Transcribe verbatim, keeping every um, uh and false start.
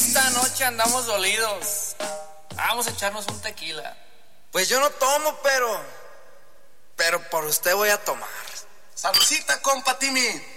Esta noche andamos dolidos. Vamos a echarnos un tequila. Pues yo no tomo, pero... Pero por usted voy a tomar. Salucita, compa Timmy.